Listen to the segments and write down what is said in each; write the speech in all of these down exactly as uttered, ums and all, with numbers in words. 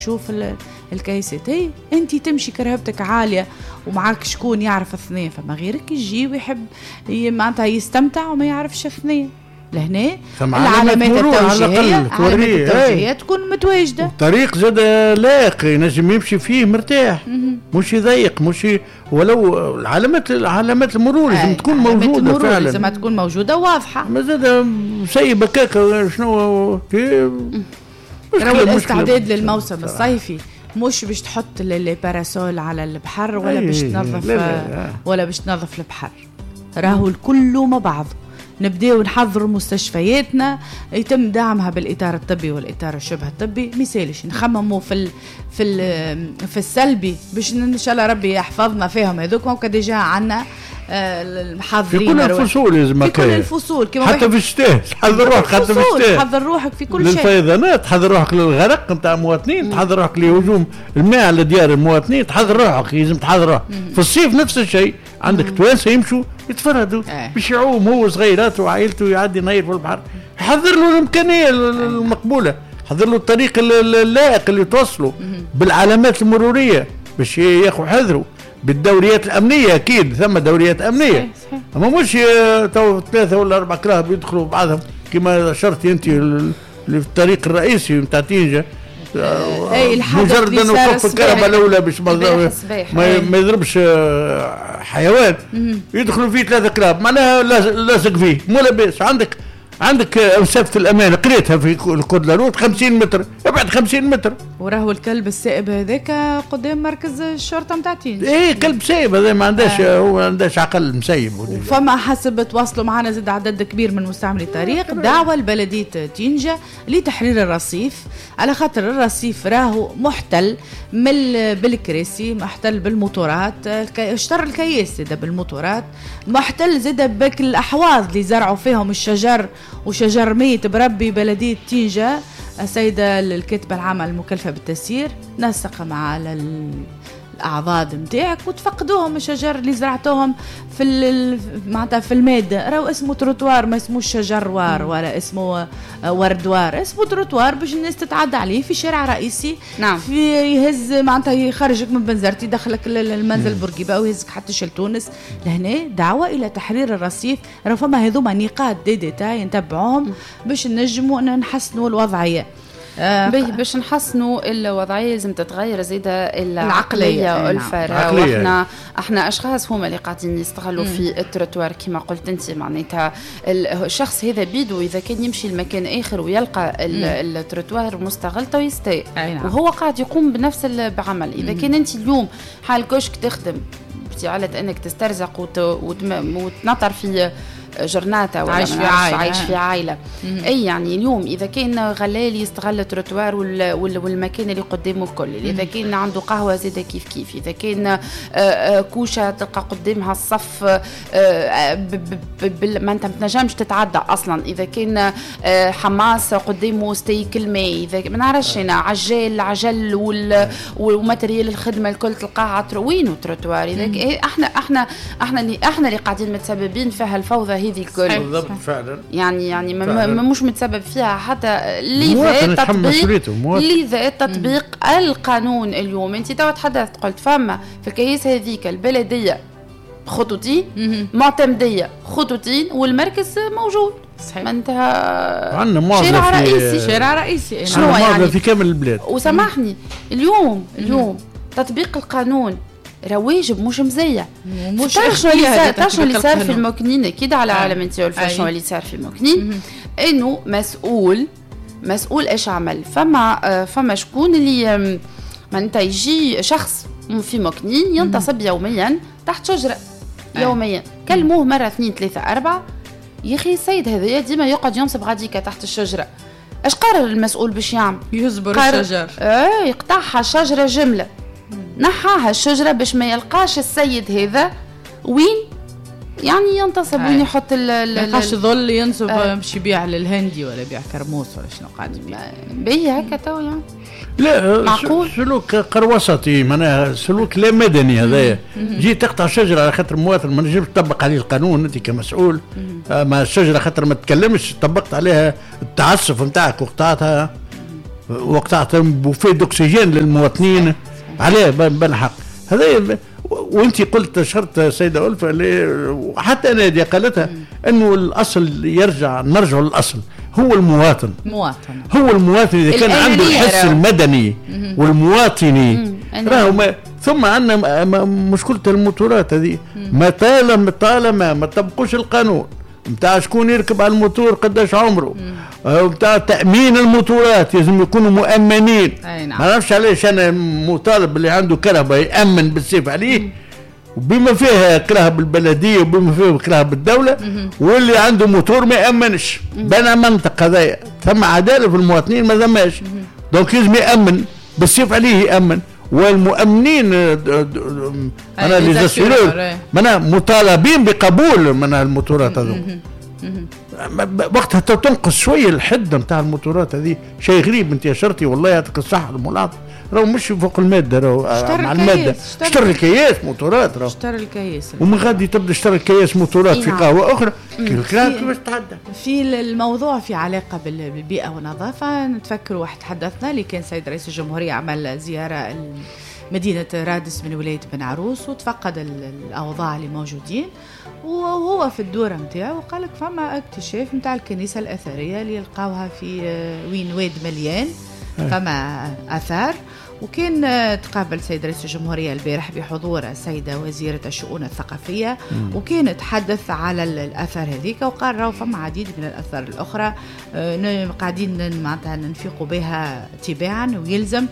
شوف الكيسات انت تمشي كرهبتك عاليه ومعاك شكون يعرف اثنين، فما غيرك يجي ويحب معناتها يستمتع وما يعرفش اثنين. لهنا العلامات التوجيهيه العلامات التوجيهيه تكون متواجده، طريق زاد لائق ينجم يمشي فيه مرتاح، مش يضيق، مش ولو العلامات علامات المرور لازم تكون موجوده فعلا، لازم تكون موجوده واضحه. ما زاد مسيب هكاك شنو راهو الاستعداد للموسم الصيفي مش باش تحط لي باراسول على البحر ولا باش تنظف لا لا. ولا باش تنظف البحر، راهو الكل مع بعض. نبداو نحضروا مستشفياتنا يتم دعمها بالاطار الطبي والاطار الشبه الطبي، مثالش نخمموا في ال في ال في السلبي باش ان شاء الله ربي يحفظنا فيهم هذوك. وكا ديجا عندنا المحاضرين في كل الفصول لازم في كل الفصول كما حتى في الشتاء تحضر روحك، حتى في الشتاء تحضر روحك في كل شيء، للفيضانات تحضر روحك، للغرق نتاع المواطنين تحضر روحك، لهجوم الماء على ديار المواطنين تحضر روحك، لازم تحضر روحك. في الصيف نفس الشيء، عندك توانسه يمشوا يتفردوا باش يعوم هو صغيراته وعائلته يعدي ناير في البحر، حضر له الامكانيه المقبوله، حضر له الطريق اللائق اللي توصله بالعلامات المروريه باش ياخذ حذره، بالدوريات الامنيه اكيد ثم دوريات امنيه صحيح صحيح. اما مش تو ثلاثه ولا اربع كراهب يدخلوا بعضهم كما اشرتي انت في الطريق الرئيسي نتاع تينجا، اي الحدث مجرد انه يوقف الكهرباء الاولى باش ما, ما يضربش حيوان يدخلوا فيه ثلاثه كراهب معناها لاصق فيه مو لاباس. عندك عندك مسافة الأمان قريتها في الكود لاروت خمسين متر، ابعد خمسين متر. وراهو الكلب السائب هذاك قدام مركز الشرطة نتاع تينجا. إيه كلب سائب هذا ما عندهاش آه. هو ما عندهاش عقل مسيب. وفما حسب تواصلوا معنا زاد عدد كبير من مستعملي الطريق دعوة لبلدية تينجا لتحرير الرصيف، على خاطر الرصيف راهو محتل من بالكراسي، محتل بالموتورات، اشتر الكياس زاد بالموتورات، محتل زاد بك الأحواض اللي زرعوا فيهم الشجر وشجر ميت بربي. بلدية تينجا السيدة الكاتبة العامة المكلفة بالتسيير نسق مع الأعضاد متاعك وتفقدوهم الشجر اللي زرعتوهم في معناتها في المادة. راهو اسمه تروتوار ما اسموش شجروار ولا اسمه وردوار، اسمه تروتوار باش الناس تتعدى عليه في شارع رئيسي. نعم. في يهز معناتها يخرجك من بنزرتي يدخلك المنزل بورقيبة ويهزك حتى شل تونس. لهنا دعوة إلى تحرير الرصيف. راهو فما هذوما نقاط دي ديتاي نتبعوهم باش نجموا نحسنوا الوضعية. آه باش نحسنوا الوضعيه لازم تتغير زيادة العقليه والفراغ. واحنا احنا اشخاص هما اللي قاعدين يستغلوا في التروتوار كما قلت انت، معناتها الشخص هذا بيدو اذا كان يمشي لمكان اخر ويلقى التروتوار مستغل تو يستاء وهو قاعد يقوم بنفس العمل. اذا كان انت اليوم حال كشك تخدم بتعلت انك تسترزق وتنطر في جرناتا ولا عايش في عائلة, عايش في عائلة. اي يعني اليوم اذا كان غلال يستغل التروتوار والمكان اللي قدامه الكل، اذا كان عنده قهوه زاده كيف كيف، اذا كان كوشه تلقى قدامها الصف ما انت ما تنجمش تتعدى اصلا، اذا كان حماس قدامه ستيك الماء، اذا ما نعرفش انا عجال عجل وماتريال الخدمه الكل تلقاها وينو تروتوار. اذا احنا احنا احنا اللي احنا اللي قاعدين متسببين فيها الفوضى هذه الكل بالضبط فعلا. يعني يعني ما مش متسبب فيها حتى لذا تطبيق لذا تطبيق القانون. اليوم انت تو تحدثت قلت فما في الكياس هذيك البلديه خطوطين معتمديه خطوطين والمركز موجود صحيح. انتهى شارع رئيسي شارع رئيسي شنو يعني في كامل البلاد. وسامحني اليوم اليوم تطبيق القانون راه واجب مش مزيع. مش شنو اللي صار في المكنين اكيد على عالم انت والفاشن اللي صار في المكنين انه مسؤول مسؤول ايش عمل. فما فما شكون اللي معناتها يجي شخص في مكنين ينتصب يوميا تحت شجره يوميا، كلموه مره اثنين ثلاثه اربعه يا اخي السيد هذا ديما يقعد ينصب غاديكا تحت الشجره. ايش قرر المسؤول باش يعمل؟ يصبر الشجر اه يقطعها الشجره جمله، نحاها الشجرة باش ما يلقاش السيد هذا وين يعني ينتصب وين يحط ال يلقاش ظل ينصب آه. باش يبيع للهندي ولا يبيع كرموس ولا شنو قاعد يبيع بيه هكا تو يعني لا معقول سلوك قروسطي معناها سلوك لا مدني هذايا. جي تقطع شجره على خاطر مواطن ما نجمش تطبق عليه القانون انت كمسؤول. ما الشجره خاطر ما تكلمش طبقت عليها التعسف نتاعك وقطعتها وقت تعطيهم بوفيه اكسجين للمواطنين عليه بالحق هذا. وانت قلت شرط سيدة ألفة حتى انا قالتها انه الاصل يرجع نرجع للاصل هو المواطن مواطن هو المواطن اذا كان عنده الحس المدني والمواطني راهو. ثم عندنا مشكله الموتورات هذه ما طالما طالما ما طبقوش القانون نتاع شكون يركب على الموتور قداش عمره نتاع تامين الموتورات لازم يكونوا مؤمنين. نعم. ما نعرفش علاش انا مطالب اللي عنده كرهبه يامن بالسيف عليه وبما فيها كره بالبلديه وبما فيها كره بالدوله واللي عنده موتور ما يامنش. بنا منطق هذايا ثم عداله في المواطنين ما ثماش دونك لازم يامن بالسيف عليه يامن. والمؤمنين انا اللي زسيرون منا مطالبين بقبول من الموتورات هذو وقتها تنقص شويه الحده نتاع الموتورات هذه شيء غريب. انت اشرتي والله يعطيك الصحه الملاحظ راهو مش فوق الماده راهو مع الماده اشتري الكياس موتورات راهو اشتري الكياس ومن غادي تبدا اشتري الكياس موتورات في قهوه اخرى الكلام كيفاش تتعدى. في الموضوع في علاقه بالبيئه والنظافه نتفكر واحد تحدثنا اللي كان سيد رئيس الجمهوريه عمل زياره مدينه رادس من ولايه بن عروس وتفقد الاوضاع اللي موجودين وهو في الدوره نتاعو وقال لك فما اكتشاف نتاع الكنيسه الاثريه اللي لقاوها في وين واد مليان فما اثار. وكان تقابل سيد رئيس الجمهورية البارح بحضور السيدة وزيرة الشؤون الثقافية مم. وكان تحدث على الأثار هذيك وقال راهو فما عديد من الأثار الأخرى قاعدين معناتها ننفقوا بها تباعا ويلزم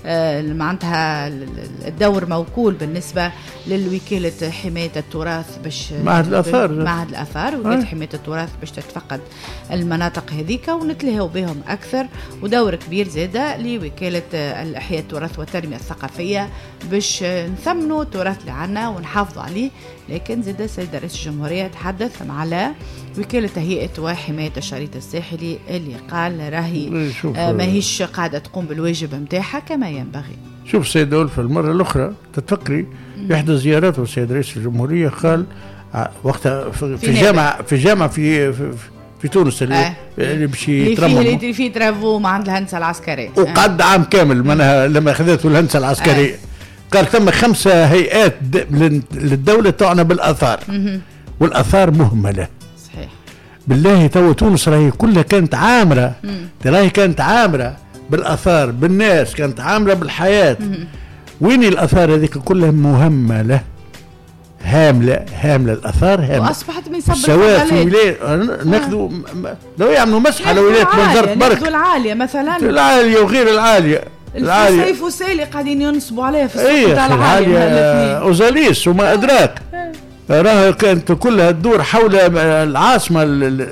معناتها الدور موكول بالنسبة للوكالة حماية التراث باش معهد الأثار معهد الأثار وكالة حماية التراث باش تتفقد المناطق هذيك ونتلهوا بهم أكثر ودور كبير زادة لوكالة الإحياء التراث والتنمية الثقافية باش نثمنوا التراث اللي عنا ونحافظوا عليه. لكن زاد السيد رئيس الجمهورية تحدث على وكالة تهيئة وحماية الشريط الساحلي اللي قال راهي آه ماهيش قاعدة تقوم بالواجب متاعها كما ينبغي. شوف سيد ألفة المرة الأخرى تتفكري إحدى زياراته السيد رئيس الجمهورية قال وقتها في, في جامعة في جامعة في في, في تونس اللي آه. اللي باش يترمم اللي فيه ترافو مع عند الهندسة العسكرية وقعد آه. عام كامل منها لما أخذته الهندسة العسكرية آه. قال ثم خمسة هيئات للدولة تعنى بالآثار والآثار مهملة. صحيح بالله تو تونس راهي كلها كانت عامرة راهي كانت عامرة بالآثار بالناس كانت عامرة بالحياة. وين الآثار هذيك كلها مهملة هاملة هاملة الآثار هاملة وأصبحت من سبب سواء في ولاية ناخذوا لو يعملوا مسح على ولاية منظرة برك ناخذوا العالية مثلا العالية وغير العالية العالية السيف وسالي قاعدين ينصبوا عليها في السوق تاع العالية أوزاليس وما أدراك راها كانت كلها تدور حول العاصمة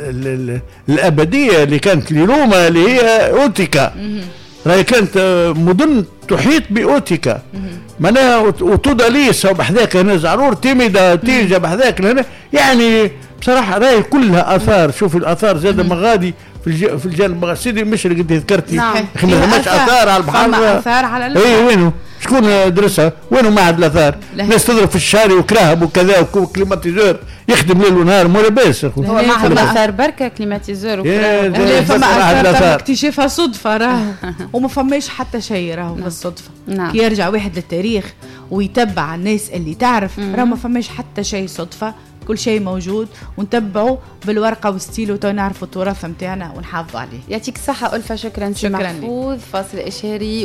الأبدية اللي كانت لروما اللي هي أوتيكا. راهي كانت مدن تحيط بأوتيكا معناها وتوداليس وبحذاك هنا زعرور تيميدا تيجا بحذاك هنا يعني بصراحة راهي كلها آثار. شوف الآثار زاد مغادي في الجانب سيدي مش اللي قد ذكرتي نعم. ما مش آثار على البحر آثار على البحر اي وينه شكون درسها وينه معهد الآثار ناس تضرب في الشارع وكراهب وكذا وكليماتيزور يخدم ليل ونهار مو لاباس. هو معهد الآثار بركة كليماتيزور وكراهب فما آثار اكتشافها صدفة راهو وما فماش حتى شيء راهو بالصدفة. نعم. كي يرجع واحد للتاريخ ويتبع الناس اللي تعرف راهو ما فماش حتى شيء صدفة كل شيء موجود ونتبعه بالورقة والستيل ونعرفوا التراث متاعنا ونحافظوا عليه. يعطيك الصحة ألفة. شكرا شكرا محفوظ. فاصل إشهاري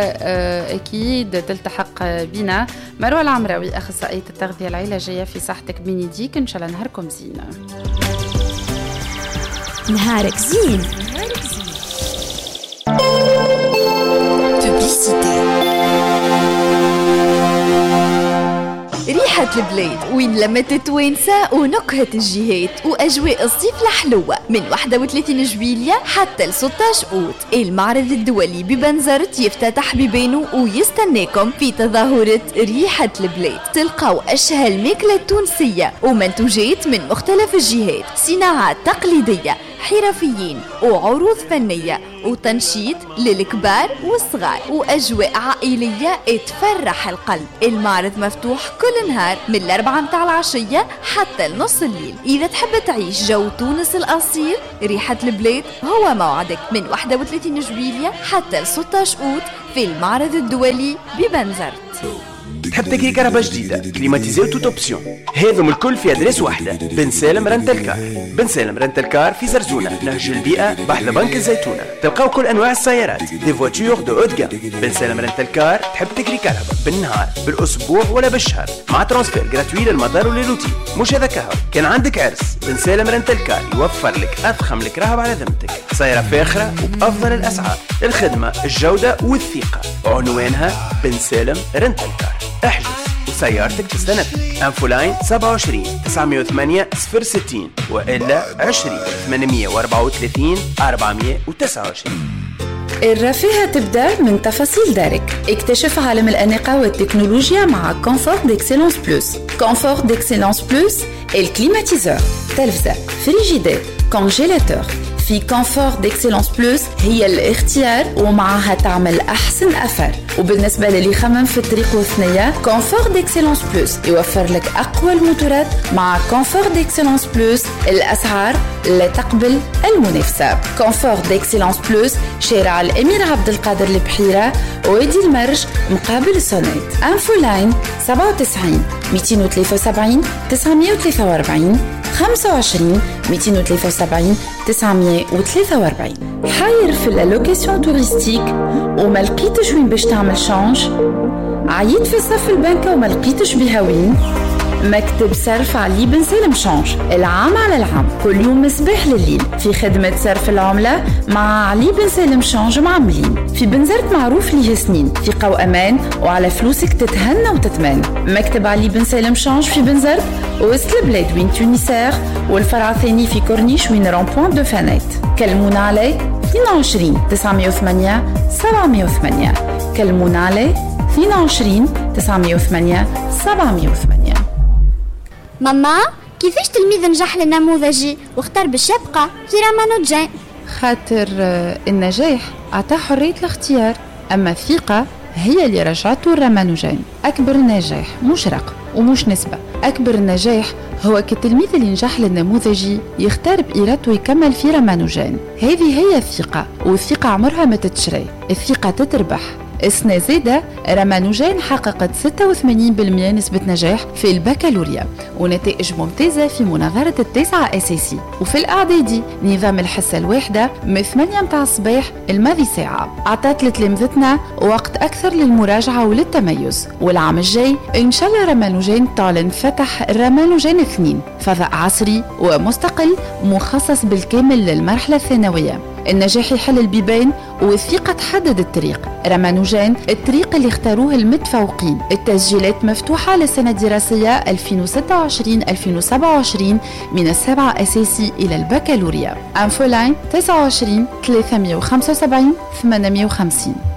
وأكيد تلتحق بنا مروة العمراوي أخصائية التغذية العلاجية في صحتك بنيديك. إن شاء الله نهاركم زين. نهارك زين. نهارك زين. ريحة البلاد وين لمت التوانسة ونكهة الجهات وأجواء الصيف الحلوة من واحد وثلاثين جويلية حتى ل ستة عشر أوت. المعرض الدولي ببنزرت يفتتح ببانو ويستناكم في تظاهرة ريحة البلاد. تلقاو أشهى الماكلة التونسية ومنتوجات من مختلف الجهات صناعات تقليدية حرفيين وعروض فنية وتنشيط للكبار والصغار وأجواء عائلية تفرح القلب. المعرض مفتوح كل نهار من الأربعة متاع العشية حتى النص الليل. إذا تحب تعيش جو تونس الأصيل ريحة البلاد هو موعدك من واحد وثلاثين جويلية حتى ال ستة عشر أوت في المعرض الدولي ببنزرت. تحب تكري كهرباء جديدة كليماتيزي وتوت اوبسيون، هذم الكل في ادريس واحدة. بن سالم رنتل كار. بن سالم رنتل كار في زرزونة نهج البيئة بحذا بنك الزيتونة. تلقاو كل انواع السيارات دي فواتور دو اوت جام. بن سالم رنتل كار تحب تكري كهرباء بالنهار بالاسبوع ولا بالشهر مع ترانسفير جراتوي للمدار وللروتين. مش هذا كهو، كان عندك عرس بن سالم رنتل كار يوفر لك اضخم الكراهب على ذمتك، سيارة فاخرة وبافضل الاسعار، الخدمة الجودة والثقة. عنوانها بن سالم رنتل كار. احجز وسيارتك تستنى فيك. انفولاين سبعة وعشرين تسعمية وثمانية صفر ستين والا عشرين ثمانمية وأربعة وثلاثين أربعمية وتسعة وعشرين. الرفاهة تبدأ من تفاصيل دارك. اكتشف عالم الأناقة والتكنولوجيا مع كونفورت ديكسيلونس بلوس. كونفورت ديكسيلونس بلوس الكليماتيزور، تلفزة، فريجيدير، كونجيلاتور. في كونفورت ديكسيلونس بلوس هي الاختيار ومعها تعمل أحسن أثر. وبالنسبة للي يخمم في الطريق والثنية كونفورت ديكسيلونس بلوس يوفر لك أقوى الموتورات. مع كونفورت ديكسيلونس بلوس الأسعار لا تقبل المنافسة. كونفورت ديكسيلونس بلوس شارع الأمير عبد القادر البحيرة وادي المرج مقابل سونيت. انفو لاين سبعة وتسعين مئتين وثلاثة وسبعين تسعمية وثلاثة وأربعين خمسة وعشرين مئتين وثلاثة وسبعين تسعمية وثلاثة وأربعين. حاير في اللوكاسيون توريستيك وما لقيتش وين باش تعمل شانج؟ عييت في صف البنكة وما لقيتش بها وين؟ مكتب صرف علي بن سالم شانج العام على العام كل يوم مصباح لليل في خدمة صرف العملة مع علي بن سالم شانج معملين في بنزرت معروف ليه سنين، ثقة وأمان وعلى فلوسك تتهنى وتتمان. مكتب علي بن سالم شانج في بنزرت وسط البلاد وين تونسير، والفرع الثاني في كورنيش وين رامبوان دو فانيت. كلمونا عليه اثنين وعشرين تسعمية وثمانية سبعمية وثمانية. كلمونا عليه اثنين وعشرين تسعمية وثمانية سبعمية وثمانية. ماما كيفاش تلميذ نجح للنموذجي واختار بالشبقة في رامانوجان؟ خاطر النجاح أعطاه حرية الاختيار، أما الثقة هي اللي رجعته الرامانوجان. أكبر نجاح مش رقم ومش نسبة، أكبر نجاح هو كالتلميذ اللي نجح للنموذجي يختار بإرادته ويكمل في رامانوجان. هذه هي الثقة، والثقة عمرها ما تتشري، الثقة تتربح. السنة زادة رامانوجان حققت ستة وثمانين بالمئة نسبة نجاح في البكالوريا ونتائج ممتازة في مناظرة التاسعة أساسي. وفي الإعدادي نظام الحصة الواحدة من ثمانية متاع الصباح الماضي ساعة أعطت لتلامذتنا وقت أكثر للمراجعة وللتميز. والعام الجاي إن شاء الله رامانوجان تعلن فتح رامانوجان اثنين، فضاء عصري ومستقل مخصص بالكامل للمرحلة الثانوية. النجاح يحل البيبان والثقة تحدد الطريق. رامانوجان الطريق اللي اختاروه المتفوقين. التسجيلات مفتوحة للسنة الدراسية ألفين وستة وعشرين ألفين وسبعة وعشرين من السابعة أساسي إلى البكالوريا. انفولاين تسعة وعشرين ثلاثمية وخمسة وسبعين ثمانمية وخمسين.